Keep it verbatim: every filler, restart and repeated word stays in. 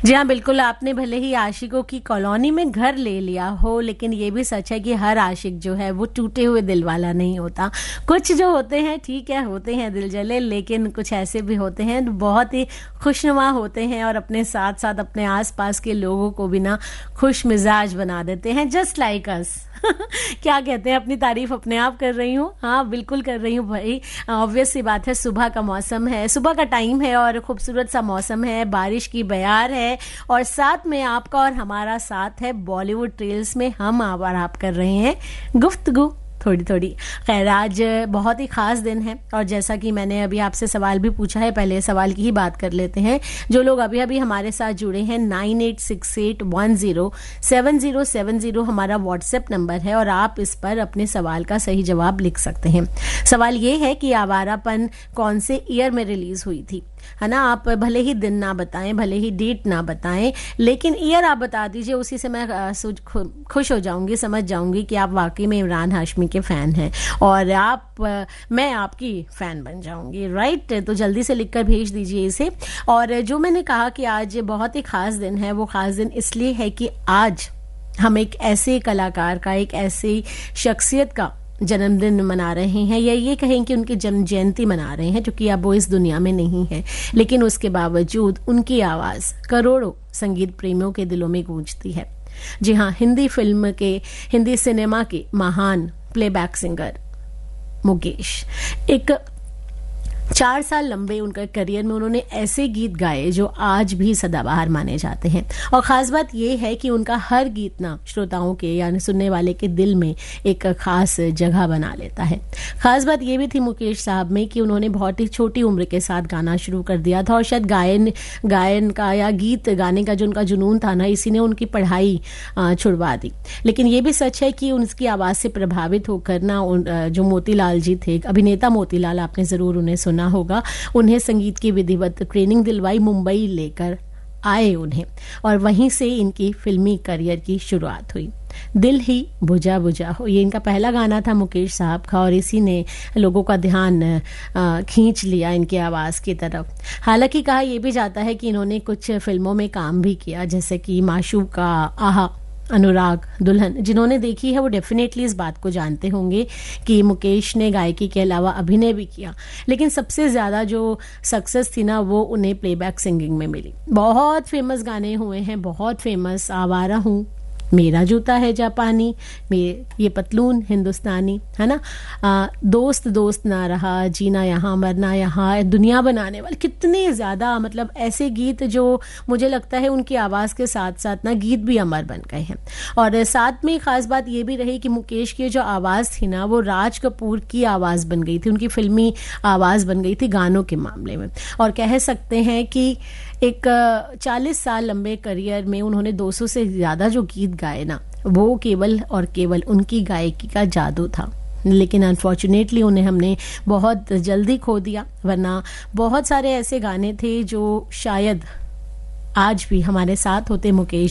जी हाँ, बिल्कुल। आपने भले ही आशिकों की कॉलोनी में घर ले लिया हो, लेकिन ये भी सच है कि हर आशिक जो है वो टूटे हुए दिल वाला नहीं होता। कुछ जो होते हैं, ठीक है, होते हैं दिल जले, लेकिन कुछ ऐसे भी होते हैं बहुत ही खुशनुमा होते हैं और अपने साथ साथ अपने आसपास के लोगों को भी ना खुश मिजाज बना देते हैं, जस्ट लाइक अस। क्या कहते हैं, अपनी तारीफ अपने आप कर रही हूँ। हाँ, बिल्कुल कर रही हूँ भाई। ऑब्वियस सी बात है, सुबह का मौसम है, सुबह का टाइम है और खूबसूरत सा मौसम है, बारिश की बयार है और साथ में आपका और हमारा साथ है बॉलीवुड ट्रेल्स में हम और आप कर रहे हैं गुफ्तगू थोड़ी थोड़ी। खैर, आज बहुत ही खास दिन है और जैसा कि मैंने अभी आपसे सवाल भी पूछा है, पहले सवाल की ही बात कर लेते हैं। जो लोग अभी अभी हमारे साथ जुड़े हैं, nine eight six eight one zero seven zero seven zero हमारा व्हाट्सएप नंबर है और आप इस पर अपने सवाल का सही जवाब लिख सकते हैं। सवाल ये है कि आवारापन कौन से ईयर में रिलीज हुई थी, है ना। आप भले ही दिन ना बताएं, भले ही डेट ना बताएं, लेकिन ईयर आप बता दीजिए। उसी से मैं खुश हो जाऊंगी, समझ जाऊंगी कि आप वाकई में इमरान हाशमी के फैन हैं और आप मैं आपकी फैन बन जाऊंगी, राइट। तो जल्दी से लिखकर भेज दीजिए इसे। और जो मैंने कहा कि आज बहुत ही खास दिन है, वो खास दिन इसलिए है कि आज हम एक ऐसे कलाकार का, एक ऐसी शख्सियत का जन्मदिन मना रहे हैं, या ये कहें कि उनकी जन्म जयंती मना रहे हैं, जो कि अब वो इस दुनिया में नहीं है, लेकिन उसके बावजूद उनकी आवाज करोड़ों संगीत प्रेमियों के दिलों में गूंजती है। जी हाँ, हिंदी फिल्म के, हिंदी सिनेमा के महान प्लेबैक सिंगर मुकेश। एक चार साल लंबे उनका करियर में उन्होंने ऐसे गीत गाए जो आज भी सदाबहार माने जाते हैं और खास बात यह है कि उनका हर गीत ना श्रोताओं के यानी सुनने वाले के दिल में एक खास जगह बना लेता है। खास बात यह भी थी मुकेश साहब में कि उन्होंने बहुत ही छोटी उम्र के साथ गाना शुरू कर दिया था और शायद गायन गायन का या गीत गाने का जो उनका जुनून था ना, इसी ने उनकी पढ़ाई छुड़वा दी। लेकिन यह भी सच है कि उनकी आवाज से प्रभावित होकर ना जो मोतीलाल जी थे, अभिनेता मोतीलाल, आपने जरूर उन्हें सुना होगा, उन्हें संगीत की विधिवत ट्रेनिंग दिलवाई, मुंबई लेकर आए उन्हें और वहीं से इनकी फिल्मी करियर की शुरुआत हुई। दिल ही बुझा बुझा हो, ये इनका पहला गाना था मुकेश साहब का और इसी ने लोगों का ध्यान खींच लिया इनकी आवाज की तरफ। हालांकि कहा यह भी जाता है कि इन्होंने कुछ फिल्मों में काम भी किया, जैसे कि माशूका, आहा, अनुराग, दुल्हन। जिन्होंने देखी है वो डेफिनेटली इस बात को जानते होंगे कि मुकेश ने गायकी के अलावा अभिनय भी किया, लेकिन सबसे ज्यादा जो सक्सेस थी ना वो उन्हें प्लेबैक सिंगिंग में मिली। बहुत फेमस गाने हुए हैं, बहुत फेमस, आवारा हूँ, मेरा जूता है जापानी, ये पतलून हिंदुस्तानी, है ना, आ, दोस्त दोस्त ना रहा, जीना यहाँ मरना यहाँ, दुनिया बनाने वाले, कितने ज्यादा मतलब ऐसे गीत जो मुझे लगता है उनकी आवाज के साथ साथ ना गीत भी अमर बन गए हैं। और साथ में खास बात ये भी रही कि मुकेश की जो आवाज थी ना वो राज कपूर की आवाज बन गई थी, उनकी फिल्मी आवाज बन गई थी गानों के मामले में। और कह सकते हैं कि एक चालीस साल लंबे करियर में उन्होंने दो सौ से ज्यादा जो गीत गाए ना, वो केवल और केवल उनकी गायकी का जादू था। लेकिन अनफॉर्चुनेटली उन्हें हमने बहुत जल्दी खो दिया, वरना बहुत सारे ऐसे गाने थे जो शायद आज भी हमारे साथ होते मुकेश